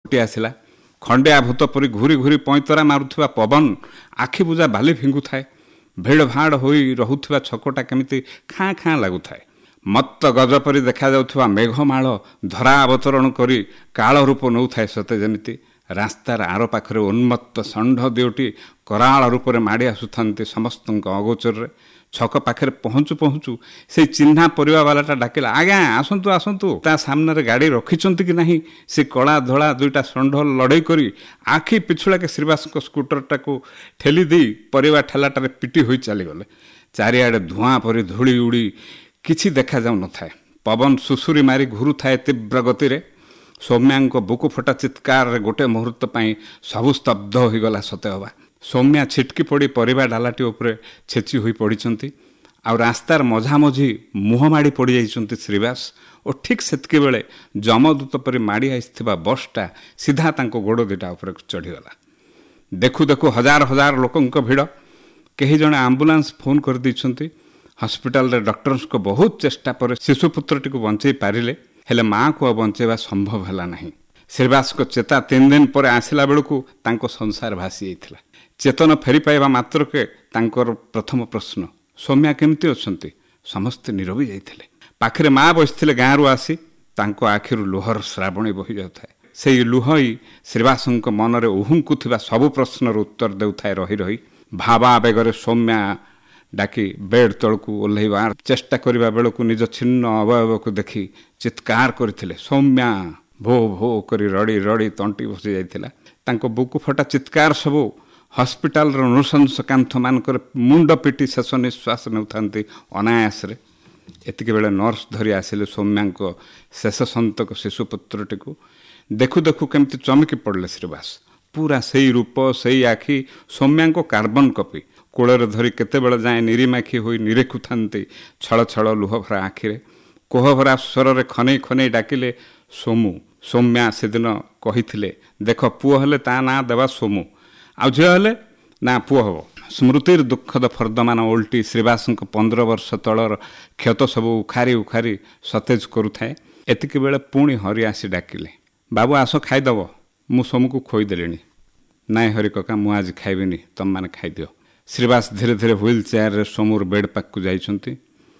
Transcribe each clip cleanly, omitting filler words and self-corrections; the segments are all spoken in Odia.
ଆସିଲା। ଖଣ୍ଡିଆ ଭୂତ ପରି ଘୁରି ଘୁରି ପଇଁତରା ମାରୁଥିବା ପବନ ଆଖି ବୁଜା ବାଲି ଫିଙ୍ଗୁଥାଏ। ଭିଡ଼ ଭାଡ଼ ହୋଇ ରହୁଥିବା ଛକଟା କେମିତି ଖାଁ ଖାଁ ଲାଗୁଥାଏ। ମତ୍ତ ଗଜ ପରି ଦେଖାଯାଉଥିବା ମେଘମାଳ ଧରା ଅବତରଣ କରି କାଳ ରୂପ ନେଉଥାଏ ସତେ ଯେମିତି। ରାସ୍ତାର ଆର ପାଖରେ ଉନ୍ମତ୍ତ ଷଣ୍ଢ ଦିଓଟି କରାଳ ରୂପରେ ମାଡ଼ି ଆସୁଥାନ୍ତି ସମସ୍ତଙ୍କ ଅଗୋଚରରେ। ଛକ ପାଖରେ ପହଞ୍ଚୁ ପହଞ୍ଚୁ ସେଇ ଚିହ୍ନା ପରିବାବାଲାଟା ଡାକିଲା, ଆଜ୍ଞା ଆସନ୍ତୁ ଆସନ୍ତୁ। ତା ସାମ୍ନାରେ ଗାଡ଼ି ରଖିଛନ୍ତି କି ନାହିଁ ସେ କଳା ଧଳା ଦୁଇଟା ଷଣ୍ଢ ଲଢ଼େଇ କରି ଆଖି ପିଛୁଳାକେ ଶ୍ରୀବାସଙ୍କ ସ୍କୁଟରଟାକୁ ଠେଲି ଦେଇ ପରିବା ଠେଲାଟାରେ ପିଟି ହୋଇ ଚାଲିଗଲେ। ଚାରିଆଡ଼େ ଧୂଆଁ ପରି ଧୂଳି ଉଡ଼ି କିଛି ଦେଖାଯାଉନଥାଏ। ପବନ ସୁସୁରି ମାରି ଘୁରୁଥାଏ ତୀବ୍ର ଗତିରେ। ସୌମ୍ୟାଙ୍କ ବୁକୁ ଫଟା ଚିତ୍କାରରେ ଗୋଟେ ମୁହୂର୍ତ୍ତ ପାଇଁ ସବୁ ସ୍ତବ୍ଧ ହୋଇଗଲା ସତେ ହବା। ସୌମ୍ୟା ଛିଟକି ପଡ଼ି ପରିବା ଡାଲାଟି ଉପରେ ଛେଚି ହୋଇ ପଡ଼ିଛନ୍ତି। ଆଉ ରାସ୍ତାର ମଝାମଝି ମୁହଁ ମାଡ଼ି ପଡ଼ିଯାଇଛନ୍ତି ଶ୍ରୀବାସ। ଓ ଠିକ୍ ସେତିକି ବେଳେ ଯମଦୂତ ପରି ମାଡ଼ି ଆସିଥିବା ବସ୍ଟା ସିଧା ତାଙ୍କ ଗୋଡ଼ ଦିଟା ଉପରେ ଚଢ଼ିଗଲା। ଦେଖୁ ଦେଖୁ ହଜାର ହଜାର ଲୋକଙ୍କ ଭିଡ଼। କେହି ଜଣେ ଆମ୍ବୁଲାନ୍ସ ଫୋନ୍ କରିଦେଇଛନ୍ତି। ହସ୍ପିଟାଲରେ ଡକ୍ଟରଙ୍କ ବହୁତ ଚେଷ୍ଟା ପରେ ଶିଶୁପୁତ୍ରଟିକୁ ବଞ୍ଚେଇ ପାରିଲେ, ହେଲେ ମାଆକୁ ଆଉ ବଞ୍ଚେଇବା ସମ୍ଭବ ହେଲା ନାହିଁ। ଶ୍ରୀବାସଙ୍କ ଚେତା 3 ଦିନ ପରେ ଆସିଲା ବେଳକୁ ତାଙ୍କ ସଂସାର ଭାସି ଯାଇଥିଲା। ଚେତନ ଫେରି ପାଇବା ମାତ୍ରକେ ତାଙ୍କର ପ୍ରଥମ ପ୍ରଶ୍ନ, ସୌମ୍ୟା କେମିତି ଅଛନ୍ତି? ସମସ୍ତେ ନିରବି ଯାଇଥିଲେ। ପାଖରେ ମା ବସିଥିଲେ ଗାଁରୁ ଆସି। ତାଙ୍କ ଆଖିରୁ ଲୁହର ଶ୍ରାବଣୀ ବହି ଯାଉଥାଏ। ସେଇ ଲୁହ ହିଁ ଶ୍ରୀବାସଙ୍କ ମନରେ ଉହୁଙ୍କୁଥିବା ସବୁ ପ୍ରଶ୍ନର ଉତ୍ତର ଦେଉଥାଏ ରହି ରହି। ଭାବାବେଗରେ ସୌମ୍ୟା ଡାକି ବେଡ୍ ତଳକୁ ଓହ୍ଲାଇବା ଚେଷ୍ଟା କରିବା ବେଳକୁ ନିଜ ଛିନ୍ନ ଅବୟବକୁ ଦେଖି ଚିତ୍କାର କରିଥିଲେ, ସୌମ୍ୟା। ଭୋ ଭୋ କରି ରଡ଼ି ରଡ଼ି ତଣ୍ଟି ବସି ଯାଇଥିଲା। ତାଙ୍କ ବୁକୁ ଫଟା ଚିତ୍କାର ସବୁ ହସ୍ପିଟାଲର ନୃଶଂସ କାନ୍ଥମାନଙ୍କର ମୁଣ୍ଡ ପିଟି ଶେଷ ନିଶ୍ୱାସ ନେଉଥାନ୍ତି ଅନାୟାସରେ। ଏତିକି ବେଳେ ନର୍ସ ଧରି ଆସିଲେ ସୌମ୍ୟାଙ୍କ ଶେଷ ସନ୍ତକ ଶିଶୁପୁତ୍ରଟିକୁ। ଦେଖୁ ଦେଖୁ କେମିତି ଚମକି ପଡ଼ିଲେ ଶ୍ରୀବାସ। ପୁରା ସେଇ ରୂପ, ସେଇ ଆଖି, ସୌମ୍ୟାଙ୍କ କାର୍ବନ କପି। କୋଳରେ ଧରି କେତେବେଳେ ଯାଏଁ ନିରିମାଖି ହୋଇ ନିରେଖୁଥାନ୍ତି ଛଳ ଛଳ ଲୁହଭରା ଆଖିରେ। କୋହଭରା ସ୍ୱରରେ ଖନେଇ ଖନେଇ ଡାକିଲେ, ସୋମୁ। ସୌମ୍ୟା ସେଦିନ କହିଥିଲେ, ଦେଖ ପୁଅ ହେଲେ ତା ନାଁ ଦେବା ସୋମୁ, ଆଉ ଝିଅ ହେଲେ ନା ପୁଅ ହେବ। ସ୍ମୃତିର ଦୁଃଖଦ ଫର୍ଦ୍ଦମାନ ଓଲଟି ଶ୍ରୀବାସଙ୍କ 15 ବର୍ଷ ତଳର କ୍ଷତ ସବୁ ଉଖାରି ଉଖାରି ସତେଜ କରୁଥାଏ। ଏତିକି ବେଳେ ପୁଣି ହରି ଆସି ଡାକିଲେ, ବାବୁ ଆସ ଖାଇଦେବ, ମୁଁ ସୋମୁକୁ ଖୋଇଦେଲିଣି। ନାଇଁ ହରି କକା, ମୁଁ ଆଜି ଖାଇବିନି, ତମମାନେ ଖାଇଦିଅ। ଶ୍ରୀବାସ ଧୀରେ ଧୀରେ ହୁଇଲ୍ ଚେୟାରରେ ସୋମୁର ବେଡ୍ ପାଖକୁ ଯାଇଛନ୍ତି।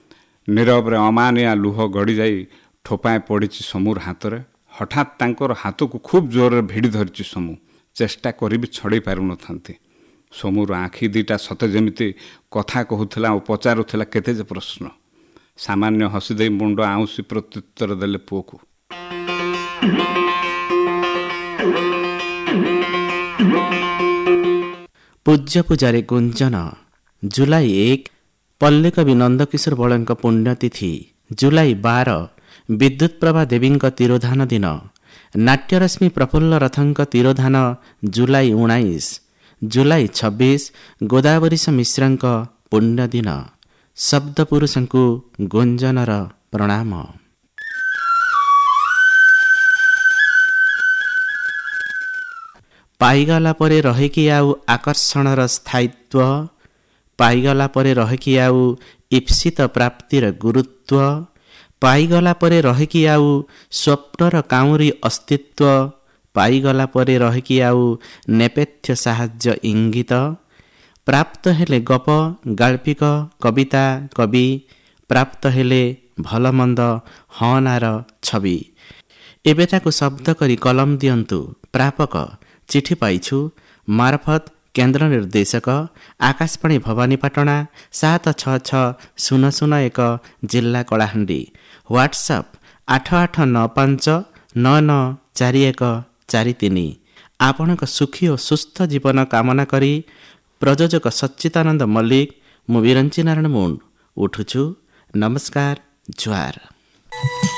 ନୀରବରେ ଅମାନିଆ ଲୁହ ଗଡ଼ିଯାଇ ଠୋପାଏ ପଡ଼ିଛି ସୋମୁର ହାତରେ। ହଠାତ୍ ତାଙ୍କର ହାତକୁ ଖୁବ୍ ଜୋରରେ ଭିଡ଼ି ଧରିଛି ସୋମୁ। ଚେଷ୍ଟା କରି ବି ଛଡ଼େଇ ପାରୁନଥାନ୍ତି। ସୋମୁର ଆଖି ଦିଟା ସତେ ଯେମିତି କଥା କହୁଥିଲା ଓ ପଚାରୁଥିଲା କେତେ ଯେ ପ୍ରଶ୍ନ। ସାମାନ୍ୟ ହସି ଦେଇ ମୁଣ୍ଡ ଆଉଁସି ପ୍ରତ୍ୟୁତ୍ତର ଦେଲେ ପୁଅକୁ। ପୂଜ୍ୟ ପୂଜାରୀ ଗୁଞ୍ଜନ। ଜୁଲାଇ 1 ପଲ୍ଲୀକବି ନନ୍ଦକିଶୋର ବଳଙ୍କ ପୁଣ୍ୟତିଥି। ଜୁଲାଇ 12 ବିଦ୍ୟୁତ୍ପ୍ରଭା ଦେବୀଙ୍କ ତିରୋଧାନ ଦିନ। ନାଟ୍ୟରଶ୍ମି ପ୍ରଫୁଲ୍ଲ ରଥଙ୍କ ତିରୋଧାନ ଜୁଲାଇ 19। ଜୁଲାଇ 26 ଗୋଦାବରୀଶ ମିଶ୍ରଙ୍କ ପୁଣ୍ୟଦିନ। ଶବ୍ଦପୁରୁଷଙ୍କୁ ଗୁଞ୍ଜନର ପ୍ରଣାମ। ପାଇଗଲା ପରେ ରହିକି ଆଉ ଆକର୍ଷଣର ସ୍ଥାୟିତ୍ୱ, ପାଇଗଲା ପରେ ରହିକି ଆଉ ଇପ୍ସିତ ପ୍ରାପ୍ତିର ଗୁରୁତ୍ୱ, ପାଇଗଲା ପରେ ରହିକି ଆଉ ସ୍ୱପ୍ନର କାଉଁରୀ ଅସ୍ତିତ୍ୱ, ପାଇଗଲା ପରେ ରହିକି ଆଉ ନେପଥ୍ୟ ସାହାଯ୍ୟ ଇଙ୍ଗିତ। ପ୍ରାପ୍ତ ହେଲେ ଗପ, ଗାଳ୍ପିକ, କବିତା, କବି, ପ୍ରାପ୍ତ ହେଲେ ଭଲମନ୍ଦ ହନାର ଛବି। ଏବେ ତାକୁ ଶବ୍ଦ କରି କଲମ ଦିଅନ୍ତୁ। ପ୍ରାପକ ଚିଠି ପାଇଛୁ ମାରଫତ କେନ୍ଦ୍ର ନିର୍ଦ୍ଦେଶକ ଆକାଶବାଣୀ ଭବାନୀପାଟଣା 766001 ଜିଲ୍ଲା କଳାହାଣ୍ଡି। ହ୍ୱାଟ୍ସଆପ୍ 8895994143। ଆପଣଙ୍କ ସୁଖୀ ଓ ସୁସ୍ଥ ଜୀବନ କାମନା କରି ପ୍ରଯୋଜକ ସଚ୍ଚିଦାନନ୍ଦ ମଲ୍ଲିକ, ମୁଁ ବିରଞ୍ଚି ନାରାୟଣ ମୁଣ୍ଡ ଉଠୁଛୁ। ନମସ୍କାର, ଜୁହାର।